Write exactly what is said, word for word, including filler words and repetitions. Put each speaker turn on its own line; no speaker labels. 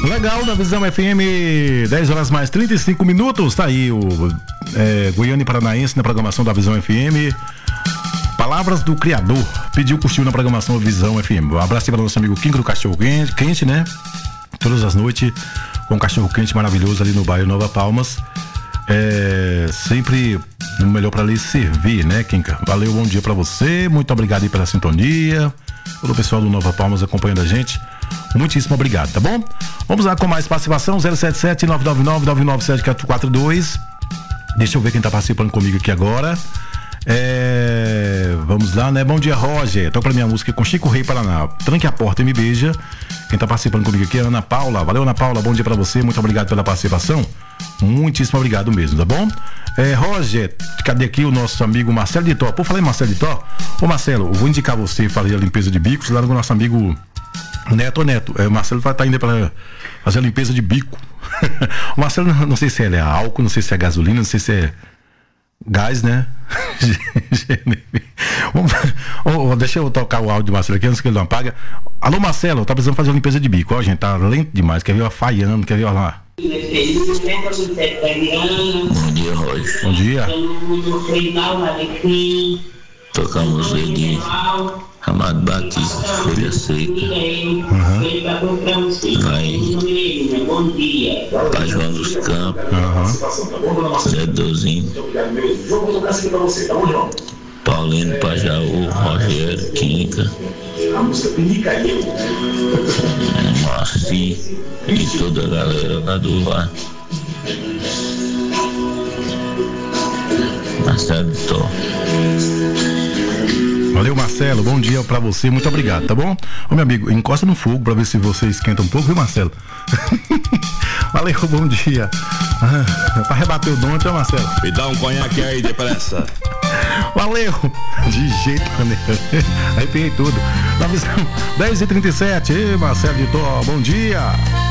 Legal, da Visão F M, dez horas mais trinta e cinco minutos. Tá aí o é, Goiânia e Paranaense na programação da Visão F M. Palavras do Criador. Pediu, curtiu na programação da Visão F M. Um abraço para o nosso amigo Kinko do Cachorro Quente, quente, né? Todas as noites com um cachorro quente maravilhoso ali no bairro Nova Palmas. É, sempre o melhor para lhe servir, né, Kinka? Valeu, bom dia para você. Muito obrigado aí pela sintonia. Todo o pessoal do Nova Palmas acompanhando a gente. Muitíssimo obrigado, tá bom? Vamos lá com mais participação, zero sete sete, nove nove nove, nove nove sete, quatro quatro dois. Deixa eu ver quem tá participando comigo aqui agora. É... Vamos lá, né? Bom dia, Roger. Toca pra minha música com Chico Rei Paraná. Tranque a porta e me beija. Quem tá participando comigo aqui é a Ana Paula. Valeu, Ana Paula. Bom dia pra você. Muito obrigado pela participação. Muitíssimo obrigado mesmo, tá bom? É, Roger, cadê aqui o nosso amigo Marcelo de Tó? Pô, falei Marcelo de Tó. Ô, Marcelo, eu vou indicar você, falei a limpeza de bicos lá no nosso amigo Neto Neto. É, o Marcelo vai estar indo para fazer a limpeza de bico. O Marcelo, não, não sei se é álcool, não sei se é gasolina, não sei se é gás, né? oh, oh, deixa eu tocar o áudio do Marcelo aqui antes que ele não apaga. Alô, Marcelo, tá precisando fazer uma limpeza de bico. Ó, gente, tá lento demais. Quer ver, ó, falhando, quer ver, ó lá.
Bom dia, Roger.
Bom dia.
Tocamos de Amado Batista, Folha Seca.
Uhum.
Vai para João dos Campos.
Uhum.
Zé Dozinho. Paulino Pajaú, Rogério, Quinca. Marci e toda a galera lá do lar. Marcelo de Tó.
Valeu, Marcelo, bom dia pra você, muito obrigado, tá bom? Ô, meu amigo, encosta no fogo pra ver se você esquenta um pouco, viu, Marcelo? Valeu, bom dia. Ah, pra rebater o dom, então, Marcelo.
Me dá um conhaque aí, depressa.
Valeu, de jeito maneiro. Arrepiei tudo. dez e trinta e sete, ei, Marcelo de Tó, bom dia.